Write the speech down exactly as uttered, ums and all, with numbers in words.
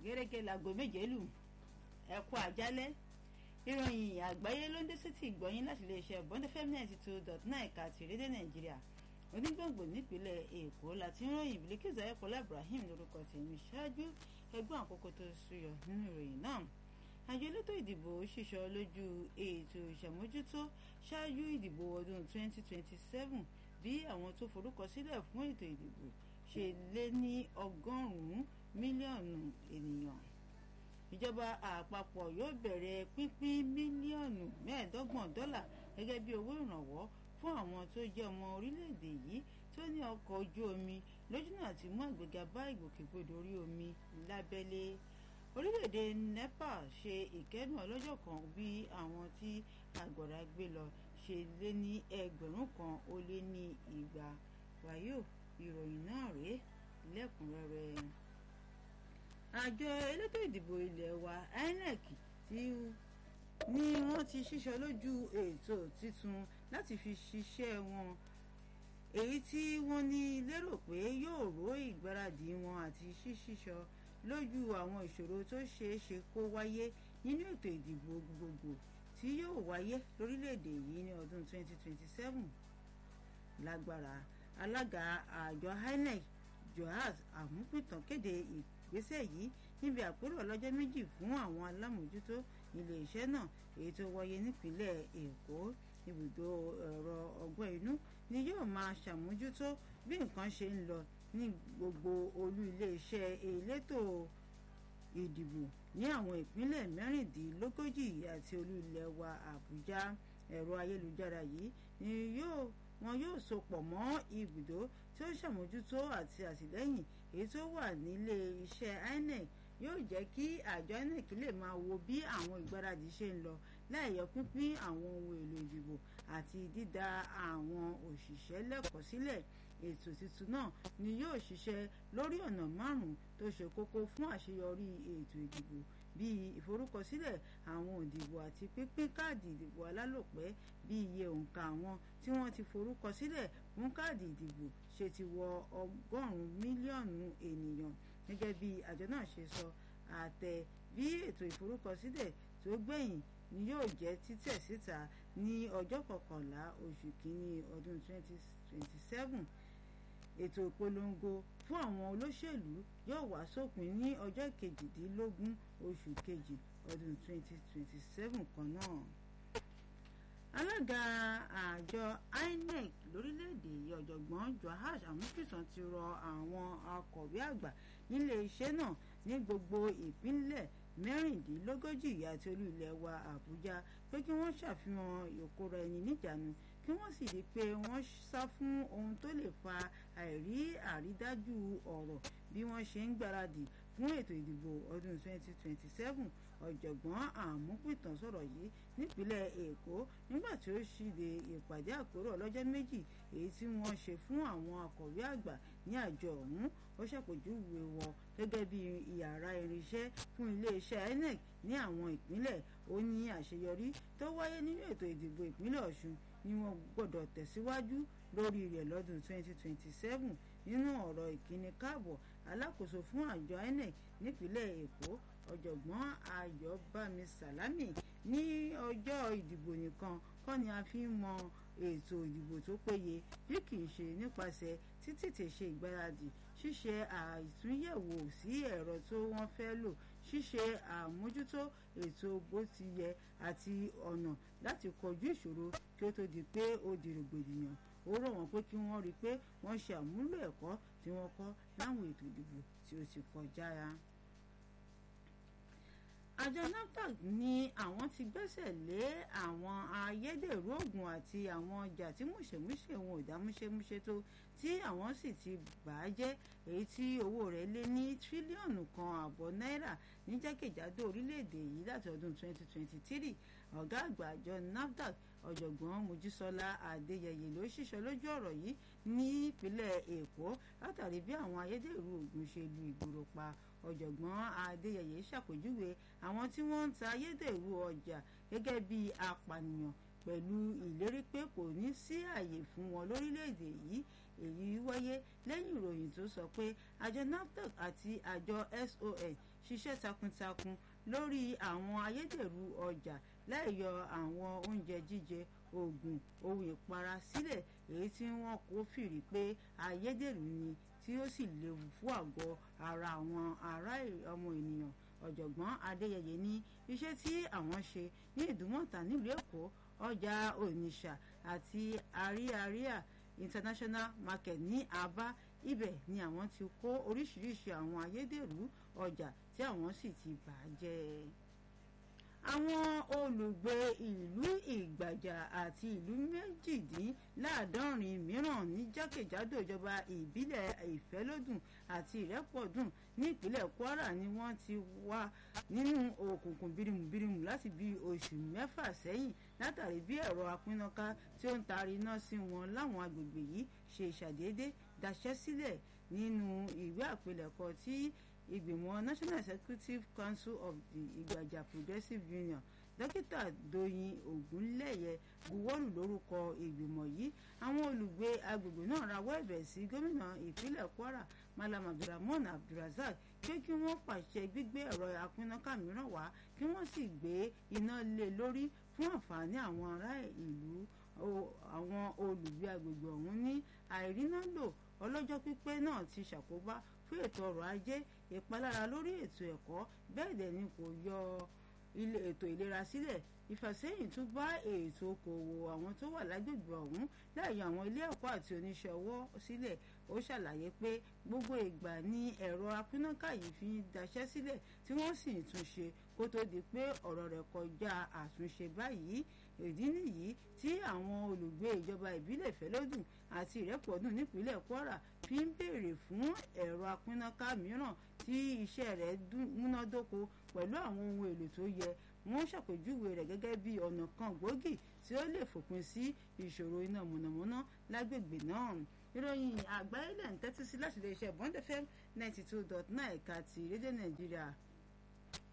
gẹ́gẹ́ láago méje lù ẹ kú àjálẹ́ ìròyìn àgbáyé ló ń dé sétí ìgbọ̀yìn láti iléeṣẹ́ Bond F M ninety two dot nine ẹ̀ka ti rédíò Nàìjíríà onígbòǹgbò nípínlẹ̀ Èkó láti ń ròyìn Bilkisu Ayọ̀kọ́lá Ibrahim lórúkọ tèmi ṣáájú ẹgbọ́n àkókò tó súyọ nínú ìròyìn náà. Àjọ elétò ìdìbò ṣíṣọ lójú ètò ìṣàmójútó ṣáájú ìdìbò ọdún twenty twenty seven bí àwọn tó forúkọ sílẹ̀ fún ètò ìdìbò ṣe lé ní ọgọ́rùn-ún mílíọ̀nù ènìyàn. Ìjọba àpapọ̀ yóò bẹ̀rẹ̀ pínpín mílíọ̀nù mẹ́ẹ̀ẹ́dọ́gbọ̀n dọ́là gẹ́gẹ́ bí owó ìrànwọ́ fún àwọn tó jẹ́ ọmọ orílẹ̀-èdè yìí tó ní ọkọ̀ ojú omi lójúnà àti mú àgbéga bá ìgbòkègbodò orí omi lábẹ́lé. Orílẹ̀-èdè Nepal ṣe ìkẹ́dùn ọlọ́jọ́ kan bí àwọn tí àgbàrá gbé lọ ṣe lé ní ẹgbẹ̀rún kan ó lé ní igba. Wàyó ìròyìn náà rèé lẹ́kùnrẹ́rẹ́. Àjọ elétò ìdìbò ilé wa I N E C tí ní wọ́n ti ṣíṣọ lójú ètò titun láti fi ṣiṣẹ́ wọn èyí tí wọ́n ní lérò pé yóò ró ìgbáradì wọn àti ṣíṣíṣọ lójú àwọn ìṣòro tó ṣeé ṣe kó wáyé nínú ètò ìdìbò gbogbogbò tí yóò wáyé lórílẹ̀‐èdè yìí ní ọdún twenty twenty seven. Lágbára alága àjọ I N E C Joas Amupitan kéde ìgbésẹ̀ yìí níbi àpérò ọlọ́jọ́ méjì fún àwọn alámòjútó ilé iṣẹ́ náà èyí tó wáyé nípínlẹ̀ Èkó. Ibùdó ẹ̀rọ ọgbọ́n inú ni yóò máa ṣàmójútó bí nǹkan ṣe ń lọ ní gbogbo olú iléeṣẹ́ elétò ìdìbò ní àwọn ìpínlẹ̀ mẹ́rìndínlógójì àti olú ilẹ̀ wa Àbújá. Ẹ̀rọ ayélujára yìí ni yóò wọn yóò so pọ̀ mọ́ ibùdó tí ó ṣàmójútó àti àtìlẹ́yìn èyí tó wà nílé iṣẹ́ I N E C yóò jẹ́ kí àjọ I N E C lè máa wo bí àwọn ìgbáradì ṣe ń lọ láì yọ pínpín àwọn ohun èlò ìdìbò àti dídá àwọn òṣìṣẹ́ lẹ́kọ̀ọ́ sílẹ̀. Ètò tuntun náà ni yóò ṣiṣẹ́ lórí ọ̀nà márùn-ún tó ṣe kókó fún àṣeyọrí ètò ìdìbò bíi ìforúkọsílẹ̀ àwọn òdìbò àti pínpín káàdì ìdìbò alálòpẹ́ bí iye òǹkà àwọn tí wọ́n ti forúkọ sílẹ̀ fún káàdì ìdìbò ṣe ti wọ ọgọ́rùn-ún mílíọ̀nù ènìyàn. Gẹ́gẹ́ bí àjọ náà ṣe sọ, àtẹ bí ètò ìforúkọsílẹ̀ tó gbẹ̀yìn ni yóò jẹ́ títẹ̀ síta ní ọjọ́ kọkànlá oṣù kínní ọdún twenty twenty seven. Ètò ìpolongo fún àwọn olóṣèlú yóò wá sópin ní ọjọ́ kejìdínlógún oṣù kejì ọdún twenty twenty seven kan náà. Alága àjọ I N E C lórílẹ̀‐èdè yìí ọ̀jọ̀gbọ́n Joas Amupitan ti rọ àwọn akọ̀wé àgbà nílé iṣẹ́ náà ní gbogbo ìpínlẹ̀ mẹ́rìndínlógójì àti olú ilẹ̀ wa Àbújá pé kí wọ́n ṣàfihàn ìkóra ẹni níjàánu kí wọ́n sì rí i pé wọ́n sá fún ohun tó lè fa àìrí àrídájú ọ̀rọ̀ bí wọ́n ṣe ń gbáradì fún ètò ìdìbò ọdún twenty twenty seven. Ọ̀jọ̀gbọ́n Amupitan sọ̀rọ̀ yìí nípínlẹ̀ Èkó nígbà tí ó ṣíde ìpàdé àpérò ọlọ́jọ́ méjì èyí tí wọ́n ṣe fún àwọn akọ̀wé àgbà ní àjọ ọ̀hún. Ó ṣàpèjúwe wọn gẹ́gẹ́ bí ìyàrá irinṣẹ́ fún iléeṣẹ́ I N E C ní àwọn ìpínlẹ̀. Ó ní àṣeyọrí tó wáyé nínú ètò ìdìbò ìpínlẹ̀ Ọ̀ṣun ni wọ́n gbọ́dọ̀ tẹ̀síwájú lórí rẹ̀ lọ́dún twenty twenty seven. Nínú ọ̀rọ̀ ìkíni káàbọ̀ alákòóso fún àjọ I N E C nípínlẹ̀ Èkó ọ̀jọ̀gbọ́n Ayọ̀bámi Sàlámì ní ọjọ́ ìdìbò nìkan kọ́ ni a fi ń mọ ètò ìdìbò tó péye bí kì í ṣe nípasẹ̀ títètè ṣe ìgbáradì, ṣíṣe àtúnyẹ̀wò sí ẹ̀rọ tó wọ́n fẹ́ lò, ṣíṣe àmójútó ètò bó ti yẹ àti ọ̀nà láti kojú ìṣòro kí ó tó di pé ó di rògbòdìyàn. Ó rọ̀ wọ́n pé kí wọ́n rí i pé wọ́n ṣe àmúlò ẹ̀kọ́ tí wọ́n kọ́ láwọn ètò ìdìbò tí ó ti kọjá. Àjọ NAFDAC ní àwọn ti gbẹ́sẹ̀ lé àwọn ayédèrú oògùn àti àwọn ọjà tí múṣemúṣe wọn ò dá múṣemúṣe tó tí àwọn sì ti bà á jẹ́ èyí tí owó rẹ̀ lé ní tírílíọ̀nù kan àbọ̀ náírà ní jákèjádò orílẹ̀-èdè yìí láti ọdún twenty twenty three. Ọ̀gá àgbà àjọ NAFDAC ọ̀jọ̀gbọ́n Mojísọ́lá Adéyẹyẹ ló ṣíṣọ lójú ọ̀rọ̀ yìí ní ìpínlẹ̀ Èkó látàrí bí àwọn ayédèrú oògùn ṣe lu ìgboro pa. Ọ̀jọ̀gbọ́n Adéyẹyẹ ṣàpèjúwe àwọn tí wọ́n ń ta ayédèrú ọjà gẹ́gẹ́ bí apànìyàn pẹ̀lú ìlérí pé kò ní sí àyè fún wọn lórílẹ̀‐èdè yìí. Èyí wáyé lẹ́yìn ìròyìn tó sọ pé àjọ NAFDAC àti àjọ S O N ṣiṣẹ́ takuntakun lórí àwọn ayédèrú ọjà láì yọ àwọn oúnjẹ jíjẹ, oògùn, ohun ìpara sílẹ̀ èyí tí wọ́n kò fìrí pé ayédèrú ni tí ó sì léwu fún àgọ́ ara àwọn ará ọmọ ènìyàn. Ọ̀jọ̀gbọ́n Adéyẹyẹ ní iṣẹ́ tí àwọn ṣe ní Ìdúmọ̀tà nílùú Èkó, ọjà Onitsha àti Ariaria International Market ní Aba, ibẹ̀ ni àwọn ti kó oríṣiríṣi àwọn ayédèrú ọjà tí àwọn sì ti bà jẹ́. Àwọn olùgbé ìlú Ìgbàjà àti ìlú méjìdínláàádọ́rin mìíràn ní jákèjádò ìjọba ìbílẹ̀ Ìfẹ́lódùn àti Ìrẹ́pọ̀dùn ní ìpínlẹ̀ Kwara ni wọ́n ti wà nínú òkùnkùn birimùbirimù láti bí oṣù mẹ́fà sẹ́yìn látàrí bí ẹ̀rọ apínnáká tí ó ń taari iná sí wọn láwọn agbègbè yìí ṣe ṣàdédé daṣẹ́ sílẹ̀. Nínú ìwé àpilẹ̀kọ tí ìgbìmọ̀ National Executive Council of the Ìgbàjà Progressive Union dókítà Doyin Ògúnlẹ̀yẹ buwọ́lù lórúkọ ìgbìmọ̀ yìí, àwọn olùgbé agbègbè náà rawọ́ ẹ̀bẹ̀ sí gómìnà ìpínlẹ̀ Kwara Malam Abdulrahman Abdulrazak pé kí wọ́n pàṣẹ gbígbé ẹ̀rọ apínnáká mìíràn wá kí wọ́n sì gbé iná lé lórí fún àǹfààní àwọn ará ìlú. Àwọn olùgbé agbègbè ọ̀hún ní àìríná lò ọlọ́jọ́ pípẹ́ náà ti ṣàkóbá fún ètò ọrọ̀ ajé, ìpalára lórí ètò ẹ̀kọ́, bẹ́ẹ̀ dẹ̀ ni kò yọ ètò ìlera sílẹ̀. Ìfàsẹ́yìn tún bá ètò okòwò àwọn tó wà lágbègbè ọ̀hún láàyè àwọn ilé ẹ̀kọ́ àti oníṣẹ́ ọwọ́ sílẹ̀. Ó ṣàlàyé pé gbogbo ìgbà ni ẹ̀rọ apínnáká yìí fi ń daṣẹ́ sílẹ̀ tí wọ́n sì ń túnṣe kó tó di pé ọ̀rọ̀ rẹ̀ kọjá àtúnṣe báyìí. Ìdí nìyí tí àwọn olùgbé ìjọba ìbílẹ̀ Ìfẹ́lódùn àti Ìrẹ́pọ̀dùn nípínlẹ̀ Kwara fi ń béèrè fún ẹ̀rọ apínnáká mìíràn tí iṣẹ́ rẹ̀ múnádóko pẹ̀lú àwọn ohun èlò tó yẹ. Wọ́n ṣàpèjúwe rẹ̀ gẹ́gẹ́ bí ọ̀nà kan gbòógì tí ó lè fòpin sí ìṣòro iná mọ̀nàmọ́ná lágbègbè náà. Ìròyìn àgbáyé lẹ̀ ń tẹ́tí sí láti iléeṣẹ́ Bond F M ninety two dot nine ẹ̀ka ti rédíò Nàìjíríà.